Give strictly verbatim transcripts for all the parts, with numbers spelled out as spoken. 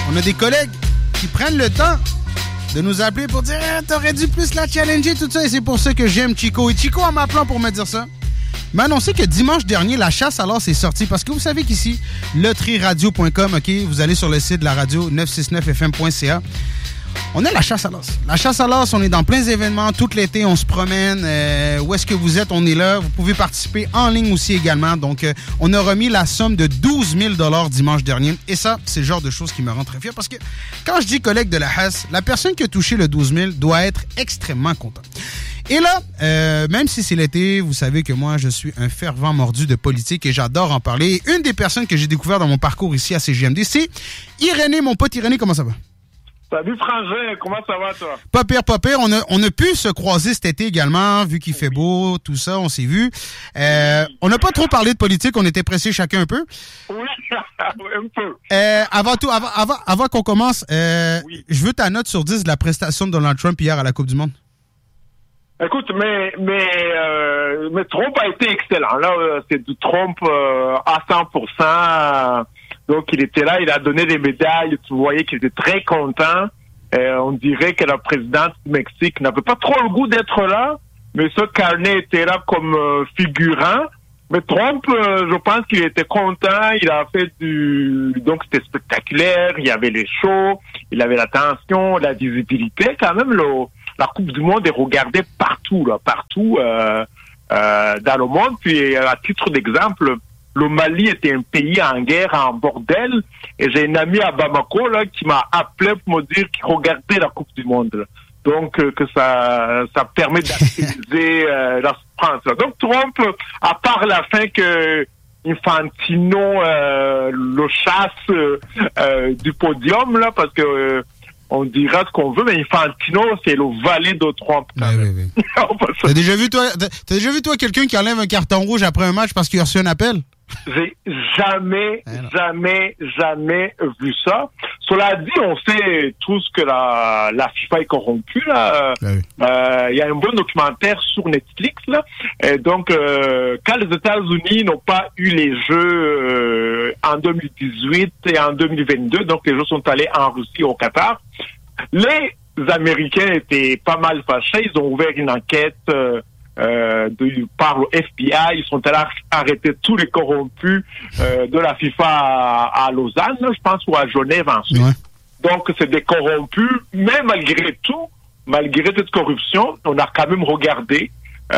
on a des collègues qui prennent le temps de nous appeler pour dire eh, « T'aurais dû plus la challenger, tout ça. » Et c'est pour ça que j'aime Chico. Et Chico, en m'appelant pour me dire ça, m'a annoncé que dimanche dernier, la chasse à l'as est sortie. Parce que vous savez qu'ici, loterie radio point com, OK, vous allez sur le site de la radio neuf cent soixante-neuf F M point C A. On a la chasse à l'as. La chasse à l'as, on est dans plein d'événements. Tout l'été, on se promène. Euh, où est-ce que vous êtes? On est là. Vous pouvez participer en ligne aussi également. Donc, euh, on a remis la somme de douze mille dollars dimanche dernier. Et ça, c'est le genre de choses qui me rend très fier. Parce que quand je dis collègue de la H A S, la personne qui a touché le douze mille doit être extrêmement contente. Et là, euh, même si c'est l'été, vous savez que moi, je suis un fervent mordu de politique et j'adore en parler. Et une des personnes que j'ai découvert dans mon parcours ici à C G M D, c'est Irénée, mon pote Irénée. Comment ça va? Salut Frangin, comment ça va toi? Pas pire, pas pire. On a, on a pu se croiser cet été également, vu qu'il fait beau, tout ça, on s'est vu. Euh, on n'a pas trop parlé de politique, on était pressés chacun un peu. Oui, un peu. Euh, avant tout, avant, avant, avant qu'on commence, euh, oui. je veux ta note sur dix de la prestation de Donald Trump hier à la Coupe du Monde. Écoute, mais mais euh, mais Trump a été excellent. Là, euh, c'est du Trump euh, à cent pour cent. Donc, il était là, il a donné des médailles. Tu voyais qu'il était très content. Euh, on dirait que la présidente du Mexique n'avait pas trop le goût d'être là. Mais ce Carney était là comme euh, figurant. Mais Trump, euh, je pense qu'il était content. Il a fait du... Donc, c'était spectaculaire. Il y avait les shows. Il avait l'attention, la visibilité. Quand même, le... la Coupe du Monde est regardée partout, là, partout euh, euh, dans le monde. Puis, à titre d'exemple, le Mali était un pays en guerre, en bordel. Et j'ai une amie à Bamako là qui m'a appelé pour me dire qu'il regardait la Coupe du Monde. Là. Donc, euh, que ça ça permet d'actualiser euh, la France. Là. Donc, Trump, à part la fin que Infantino euh, le chasse euh, du podium, là, parce que... Euh, on dira ce qu'on veut, mais Infantino, c'est le valet de Trump. Quand oui, même. oui, oui. T'as déjà vu, toi, t'as, t'as déjà vu, toi, quelqu'un qui enlève un carton rouge après un match parce qu'il a reçu un appel? J'ai jamais, Alors. jamais, jamais vu ça. Cela dit, on sait tous que la, la FIFA est corrompue, là. Ah oui. Euh, il y a un bon documentaire sur Netflix, là. Et donc, euh, quand les États-Unis n'ont pas eu les Jeux euh, en deux mille dix-huit et en deux mille vingt-deux, donc les Jeux sont allés en Russie, au Qatar, les Américains étaient pas mal fâchés. Ils ont ouvert une enquête euh, euh, de, par le F B I. Ils sont allés arrêter tous les corrompus euh, de la FIFA à, à Lausanne, je pense, ou à Genève ensuite. Ouais. Donc, c'est des corrompus. Mais malgré tout, malgré cette corruption, on a quand même regardé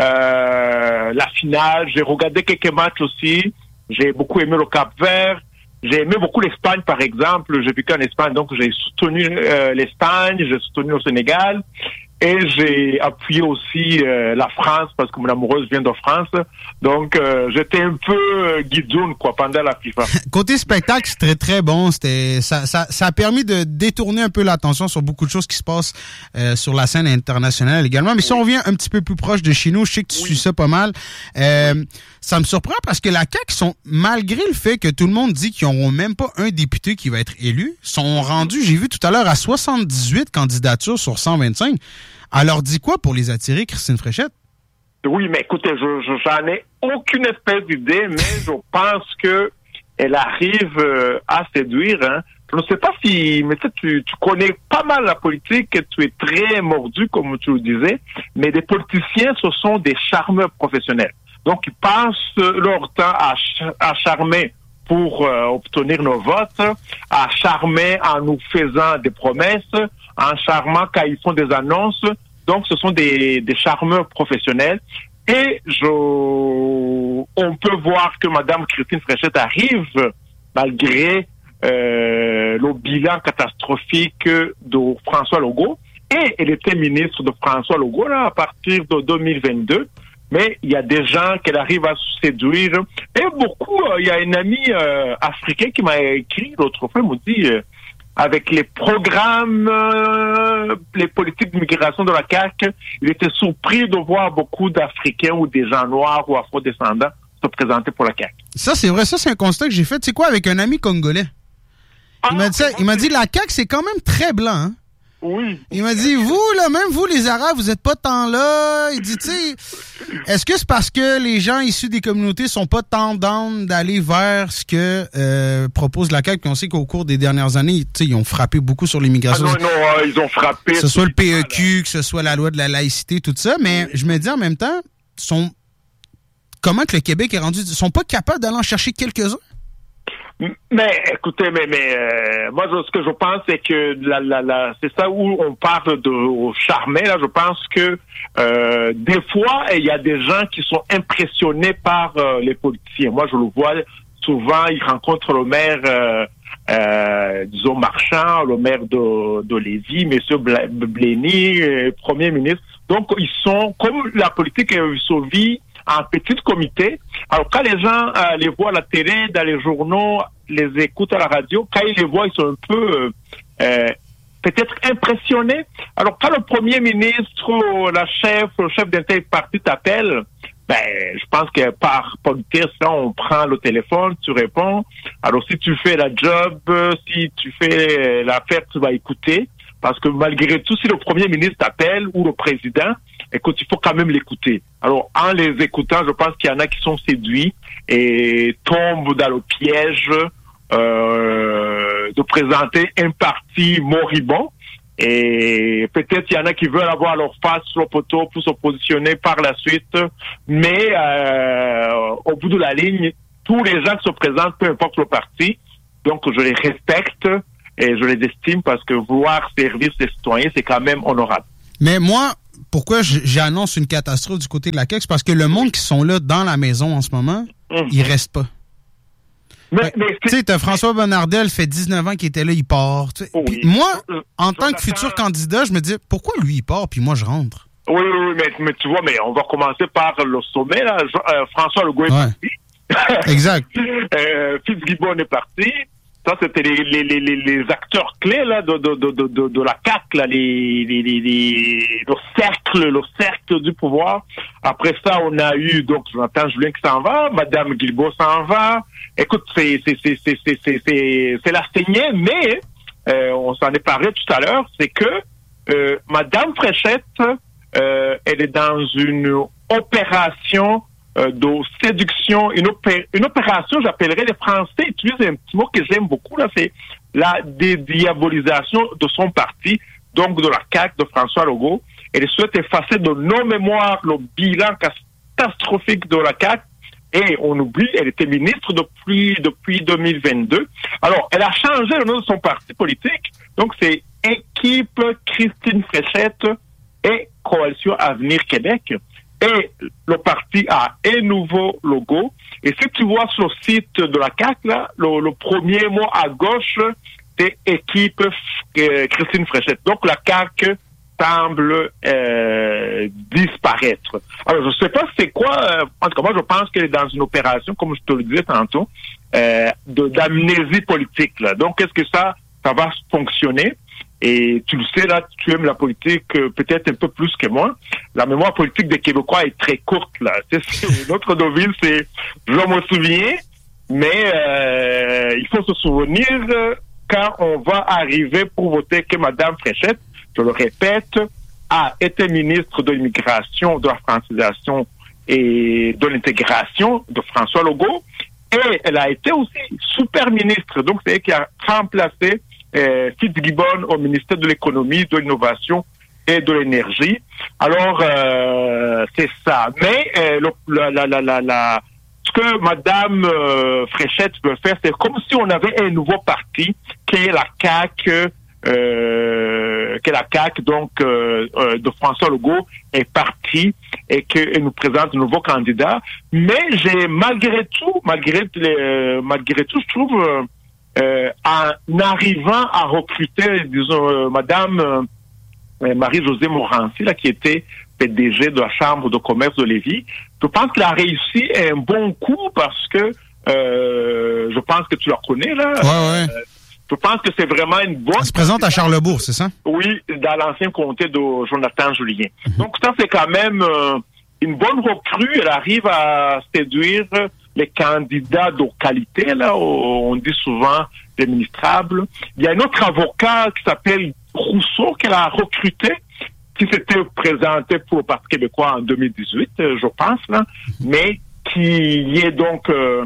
euh, la finale. J'ai regardé quelques matchs aussi. J'ai beaucoup aimé le Cap-Vert. J'ai aimé beaucoup l'Espagne, par exemple. J'ai vécu en Espagne, donc j'ai soutenu euh, l'Espagne, j'ai soutenu le Sénégal. Et j'ai appuyé aussi euh, la France, parce que mon amoureuse vient de France. Donc, euh, j'étais un peu euh, guidoune, quoi, pendant la FIFA. Côté spectacle, c'était très bon. C'était ça, ça, ça a permis de détourner un peu l'attention sur beaucoup de choses qui se passent euh, sur la scène internationale également. Mais oui. Si on revient un petit peu plus proche de chez nous, je sais que tu oui. suis ça pas mal. Euh, oui. Ça me surprend parce que la C A Q sont, malgré le fait que tout le monde dit qu'ils n'auront même pas un député qui va être élu, sont rendus, j'ai vu tout à l'heure, à soixante-dix-huit candidatures sur cent vingt-cinq. Alors, dis quoi pour les attirer, Christine Fréchette? Oui, mais écoutez, je, je j'en ai aucune espèce d'idée, mais je pense que elle arrive euh, à séduire. Hein. Je ne sais pas si, mais tu, tu connais pas mal la politique, tu es très mordu, comme tu le disais, mais des politiciens, ce sont des charmeurs professionnels. Donc, ils passent leur temps à, ch- à charmer pour euh, obtenir nos votes, à charmer en nous faisant des promesses, en charmant quand ils font des annonces. Donc, ce sont des, des charmeurs professionnels. Et je, on peut voir que Mme Christine Fréchette arrive, malgré euh, le bilan catastrophique de François Legault. Et elle était ministre de François Legault là, à partir de deux mille vingt-deux. Mais il y a des gens qu'elle arrive à séduire. Et beaucoup, euh, il y a une amie euh, africaine qui m'a écrit l'autre fois, elle m'a dit... Euh, avec les programmes, euh, les politiques d'immigration de la C A Q, il était surpris de voir beaucoup d'Africains ou des gens noirs ou afro-descendants se présenter pour la C A Q. Ça, c'est vrai. Ça, c'est un constat que j'ai fait. Tu sais quoi, avec un ami congolais. Ah, il m'a dit ça. Il m'a dit, la C A Q, c'est quand même très blanc. Hein? Oui. Il m'a dit, vous, là, même vous, les Arabes, vous êtes pas tant là. Il dit, tu sais, est-ce que c'est parce que les gens issus des communautés sont pas tant down d'aller vers ce que euh, propose la C A Q? Puis on sait qu'au cours des dernières années, tu sais, ils ont frappé beaucoup sur l'immigration. Ah non, non, euh, ils ont frappé. Que ce soit le P E Q, que ce soit la loi de la laïcité, tout ça. Mais je me dis en même temps, sont comment que le Québec est rendu? Ils sont pas capables d'aller en chercher quelques-uns? Mais écoutez, mais mais euh, moi ce que je pense c'est que la la la c'est ça où on parle de au charmer là. Je pense que euh, des fois il y a des gens qui sont impressionnés par euh, les politiciens. Moi je le vois souvent. Ils rencontrent le maire, euh, euh, disons Marchand, le maire de de Lévis, Monsieur Blény, euh, Premier ministre. Donc ils sont comme la politique est sauvie en petit comité. Alors, quand les gens euh, les voient à la télé, dans les journaux, les écoutent à la radio, quand ils les voient, ils sont un peu euh, peut-être impressionnés. Alors, quand le premier ministre, ou la chef, le chef d'un tel parti t'appelle, ben, je pense que par politesse, là, on prend le téléphone, tu réponds. Alors, si tu fais la job, si tu fais l'affaire, tu vas écouter. Parce que malgré tout, si le premier ministre t'appelle ou le président, écoute, il faut quand même l'écouter. Alors, en les écoutant, je pense qu'il y en a qui sont séduits et tombent dans le piège euh, de présenter un parti moribond. Et peut-être il y en a qui veulent avoir leur face sur le poteau pour se positionner par la suite. Mais euh, au bout de la ligne, tous les gens qui se présentent, peu importe le parti, donc je les respecte et je les estime parce que vouloir servir ses citoyens, c'est quand même honorable. Mais moi, pourquoi j'annonce une catastrophe du côté de la C A Q? C'est parce que le monde qui sont là dans la maison en ce moment, mmh. ils restent pas. Mais, mais tu sais, t'as François Bonnardel, fait dix-neuf ans qu'il était là, il part. Oh, oui. Moi, en tant que futur candidat, je me dis, pourquoi lui il part, puis moi je rentre? Oui, oui, mais, mais tu vois, mais on va commencer par le sommet, là. Euh, François Legault est ouais. parti. Exact. euh, Fitzgibbon est parti. Ça, c'était les, les, les, les acteurs clés là, de, de, de, de, de la C A Q, là, les, les, les, les, le cercle, le cercle du pouvoir. Après ça, on a eu, donc, Jonathan Julien qui s'en va, Madame Guilbeault s'en va. Écoute, c'est, c'est, c'est, c'est, c'est, c'est, c'est, c'est la saignée, mais, euh, on s'en est parlé tout à l'heure, c'est que, euh, Madame Fréchette, euh, elle est dans une opération de séduction, une, opé- une opération, j'appellerais, les Français utilisent un petit mot que j'aime beaucoup, là, c'est la dédiabolisation de son parti, donc de la C A Q, de François Legault. Elle souhaite effacer de nos mémoires le bilan catastrophique de la C A Q, et on oublie, elle était ministre depuis, depuis deux mille vingt-deux. Alors, elle a changé le nom de son parti politique, donc c'est Équipe Christine Fréchette et Coalition Avenir Québec. Et le parti a un nouveau logo. Et si tu vois sur le site de la C A Q, là, le, le premier mot à gauche, c'est équipe euh, Christine Fréchette. Donc la C A Q semble euh, disparaître. Alors je sais pas c'est quoi, euh, en tout cas moi je pense qu'elle est dans une opération, comme je te le disais tantôt, euh, de, d'amnésie politique. Là. Donc est-ce que ça, ça va fonctionner? Et tu le sais, là, tu aimes la politique euh, peut-être un peu plus que moi. La mémoire politique des Québécois est très courte, là. C'est, c'est, notre devise, c'est « je me souviens », mais euh, il faut se souvenir euh, quand on va arriver pour voter que Mme Fréchette, je le répète, a été ministre de l'immigration, de la francisation et de l'intégration de François Legault. Et elle a été aussi super ministre. Donc, c'est elle qui a remplacé Euh, Fitzgibbon au ministère de l'économie, de l'innovation et de l'énergie. Alors, euh, c'est ça. Mais euh, le, la, la, la, la, la, ce que Madame euh, Fréchette veut faire, c'est comme si on avait un nouveau parti qui est la C A Q, euh, qui est la C A Q donc euh, euh, de François Legault est parti et qu'elle nous présente de nouveaux candidats. Mais j'ai malgré tout, malgré les, euh, malgré tout, je trouve euh, Euh, en arrivant à recruter, disons, euh, Madame euh, Marie-Josée Morancy, là, qui était P D G de la Chambre de commerce de Lévis, je pense qu'elle a réussi un bon coup parce que euh, je pense que tu la connais, là. Ouais, ouais. Euh, je pense que c'est vraiment une bonne... Elle se présente à Charlebourg, c'est ça? Oui, dans l'ancien comté de Jonathan Julien. Mm-hmm. Donc ça, c'est quand même euh, une bonne recrue. Elle arrive à séduire les candidats de qualité, là, on dit souvent les ministrables. Il y a un autre avocat qui s'appelle Rousseau qu'elle a recruté, qui s'était présenté pour le Parti québécois en deux mille dix-huit, je pense, là, mais qui est donc euh,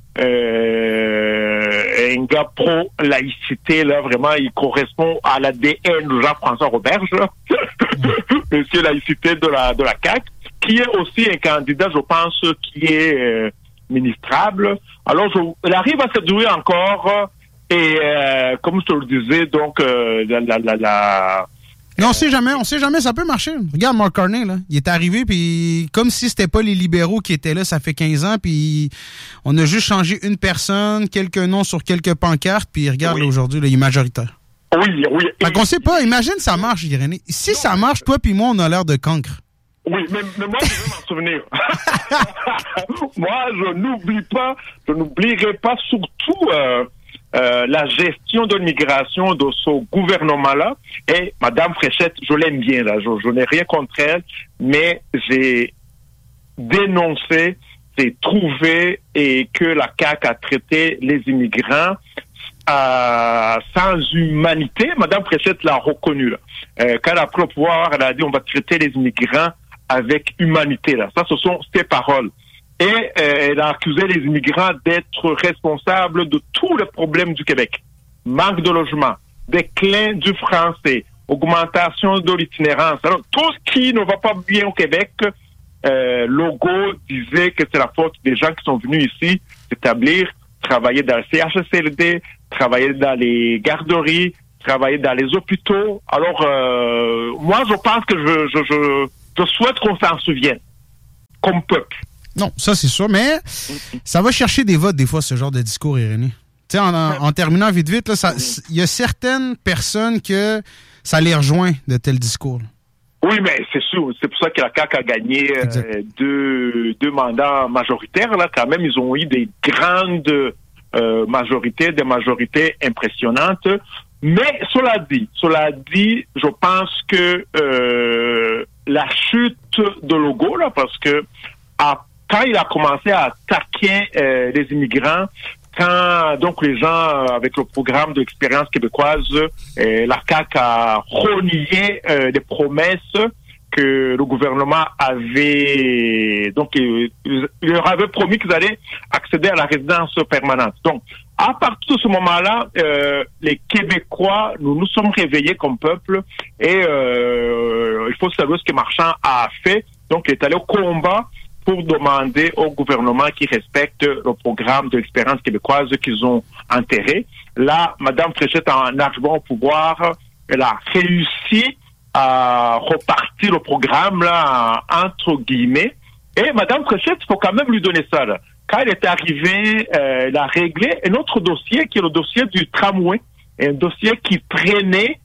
euh, un gars pro-laïcité, là, vraiment, il correspond à l'A D N de Jean-François Roberge, là, monsieur laïcité de la, de la C A Q, qui est aussi un candidat, je pense, qui est euh, ministrable. Alors, je, elle arrive à séduire encore, et euh, comme je te le disais, donc, euh, la... la, la, la Mais on sait jamais, on sait jamais, ça peut marcher. Regarde Mark Carney, là. Il est arrivé, puis comme si c'était pas les libéraux qui étaient là, ça fait quinze ans, puis on a juste changé une personne, quelques noms sur quelques pancartes, puis regarde, oui. Là, aujourd'hui, là, il est majoritaire. Oui, oui. Fait qu'on sait pas, imagine ça marche, Irénée. Si non, ça marche, toi puis moi, on a l'air de cancre. Oui, mais, mais moi, je veux m'en souvenir. Moi, je n'oublie pas, je n'oublierai pas surtout euh, euh, la gestion de l'immigration de ce gouvernement-là. Et Mme Fréchette, je l'aime bien, là. Je, je n'ai rien contre elle, mais j'ai dénoncé, j'ai trouvé et que la C A Q a traité les immigrants Euh, sans humanité. Mme Fréchette l'a reconnu, là. Euh, quand elle a pris le pouvoir, elle a dit on va traiter les immigrants avec humanité, là. Ça, ce sont ses paroles. Et euh, elle a accusé les immigrants d'être responsables de tous les problèmes du Québec. Manque de logement, déclin du français, augmentation de l'itinérance. Alors, tout ce qui ne va pas bien au Québec, euh, Legault disait que c'est la faute des gens qui sont venus ici s'établir, travailler dans le C H S L D, travailler dans les garderies, travailler dans les hôpitaux. Alors, euh, moi, je pense que je, je, je, je souhaite qu'on s'en souvienne, comme peuple. Non, ça, c'est sûr, mais ça va chercher des votes, des fois, ce genre de discours, Irénée. Tu sais, en, en, en terminant vite, vite, là, il y a certaines personnes que ça les rejoint, de tels discours. Oui, mais c'est sûr. C'est pour ça que la C A Q a gagné euh, deux, deux mandats majoritaires. Là, quand même, ils ont eu des grandes euh, majorités, des majorités impressionnantes. Mais cela dit, cela dit, je pense que euh, la chute de Legault, là, parce que à, quand il a commencé à attaquer euh, les immigrants, quand donc les gens avec le programme de l'expérience québécoise, euh, la C A Q a renié euh, les promesses que le gouvernement avait, donc il, il leur avait promis qu'ils allaient accéder à la résidence permanente. Donc à partir de ce moment-là, euh, les Québécois, nous nous sommes réveillés comme peuple et euh, il faut savoir ce que Marchand a fait. Donc il est allé au combat pour demander au gouvernement qui respecte le programme de l'expérience québécoise qu'ils ont enterré. Là, Mme Fréchette, en arrivant au pouvoir, elle a réussi à repartir le programme, là, entre guillemets. Et Mme Fréchette, il faut quand même lui donner ça, là. Quand elle est arrivée, euh, elle a réglé un autre dossier qui est le dossier du tramway. Un dossier qui traînait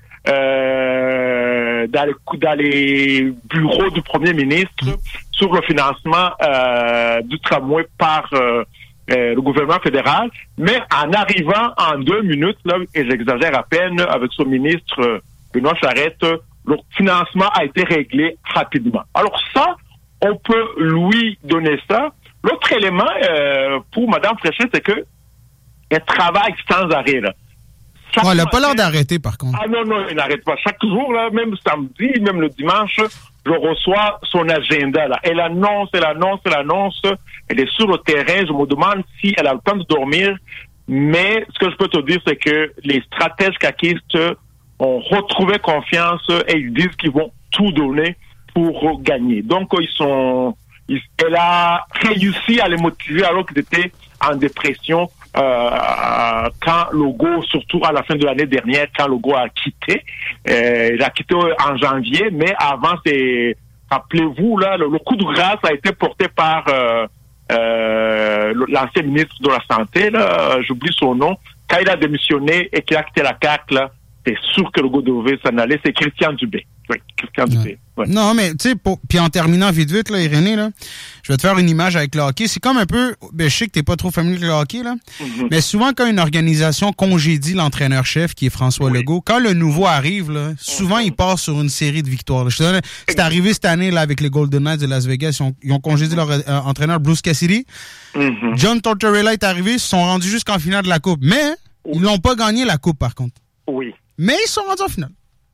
euh, dans, les, dans les bureaux du Premier ministre sur le financement euh, du tramway par euh, euh, le gouvernement fédéral. Mais en arrivant en deux minutes, là, et j'exagère à peine, avec son ministre euh, Benoît Charette, le financement a été réglé rapidement. Alors ça, on peut lui donner ça. L'autre élément euh, pour Mme Fréchette, c'est que elle travaille sans arrêt, là. Ouais, elle n'a pas l'air d'arrêter, par contre. Ah non, non, elle n'arrête pas. Chaque jour, là, même samedi, même le dimanche, je reçois son agenda, là. Elle annonce, elle annonce, elle annonce. Elle est sur le terrain. Je me demande si elle a le temps de dormir. Mais ce que je peux te dire, c'est que les stratèges caquistes ont retrouvé confiance et ils disent qu'ils vont tout donner pour gagner. Donc, ils sont... Ils, elle a réussi à les motiver alors qu'ils étaient en dépression euh, quand Legault, surtout à la fin de l'année dernière, quand Legault a quitté. Euh, il a quitté en janvier, mais avant, c'est... Rappelez-vous, là, le, le coup de grâce a été porté par euh, euh, l'ancien ministre de la Santé, là, j'oublie son nom. Quand il a démissionné et qu'il a quitté la C A Q, là, c'est sûr que Legault devait s'en aller. C'est Christian Dubé. Oui, Christian ouais. Dubé. Ouais. Non, mais tu sais, puis en terminant vite, vite, là, Irénée, là, je vais te faire une image avec le hockey. C'est comme un peu, ben, je sais que t'es pas trop familier avec le hockey, là, mm-hmm. mais souvent quand une organisation congédie l'entraîneur-chef, qui est François oui. Legault, quand le nouveau arrive, là, souvent mm-hmm. il part sur une série de victoires. Là. Je te donne, c'est arrivé cette année là avec les Golden Knights de Las Vegas. Ils ont, ils ont congédié leur euh, entraîneur Bruce Cassidy. Mm-hmm. John Tortorella est arrivé, ils se sont rendus jusqu'en finale de la Coupe. Mais oui. ils n'ont pas gagné la Coupe, par contre. Oui. Mais ils sont rendus en finale.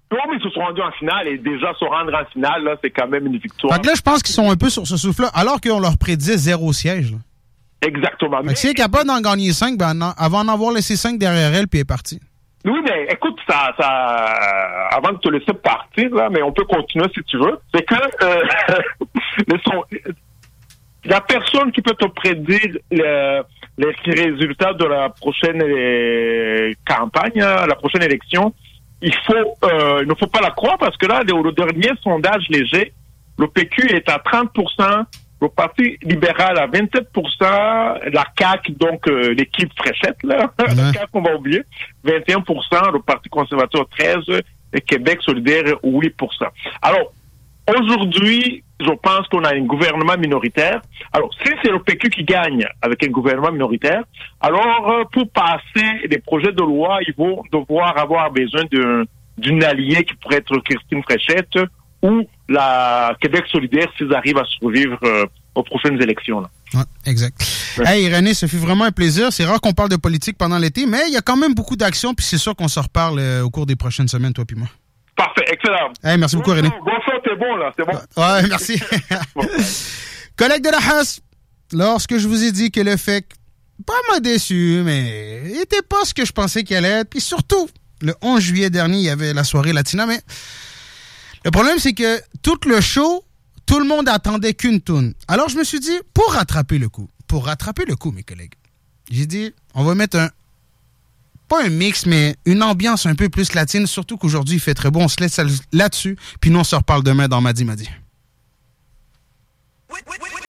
Non, mais ils se sont rendus en finale et déjà se rendre en finale, là, c'est quand même une victoire. Fait que là, je pense qu'ils sont un peu sur ce souffle-là, alors qu'on leur prédisait zéro siège. Là. Exactement. Fait que s'il est capable d'en gagner cinq, ben, avant d'en avoir laissé cinq derrière elle, puis elle est partie. Oui, mais écoute, ça, ça, avant de te laisser partir, là, mais on peut continuer si tu veux, c'est que euh, le son, il y a personne qui peut te prédire le, les résultats de la prochaine euh, campagne, hein, la prochaine élection. Il faut, euh, il ne faut pas la croire parce que là, le, le dernier sondage léger, le P Q est à trente pour cent, le Parti libéral à vingt-sept pour cent, la C A Q, donc euh, l'équipe fraîchette, là, ouais. La C A Q, on va oublier, vingt et un pour cent, le Parti conservateur treize pour cent, et Québec solidaire huit pour cent. Alors, aujourd'hui, je pense qu'on a un gouvernement minoritaire. Alors, si c'est le P Q qui gagne avec un gouvernement minoritaire, alors euh, pour passer des projets de loi, ils vont devoir avoir besoin d'un, d'une alliée qui pourrait être Christine Fréchette ou la Québec solidaire s'ils arrivent à survivre euh, aux prochaines élections. Là. Ouais, exact. Ouais. Hey René, ce fut vraiment un plaisir. C'est rare qu'on parle de politique pendant l'été, mais il y a quand même beaucoup d'actions, puis c'est sûr qu'on s'en reparle euh, au cours des prochaines semaines, toi puis moi. Parfait, excellent. Hey, merci beaucoup, bon, René. Bon, ça, c'est bon, là, c'est bon. Ouais, merci. Bon. Collègue de la Hasse, lorsque je vous ai dit que le F E C, pas mal déçu, mais il était pas ce que je pensais qu'il allait être, puis surtout, le onze juillet dernier, il y avait la soirée Latina, mais le problème, c'est que tout le show, tout le monde attendait qu'une toune. Alors, je me suis dit, pour rattraper le coup, pour rattraper le coup, mes collègues, j'ai dit, on va mettre un, pas un mix, mais une ambiance un peu plus latine, surtout qu'aujourd'hui, il fait très beau. On se laisse là-dessus, puis nous, on se reparle demain dans Madi Madi. Oui, oui, oui.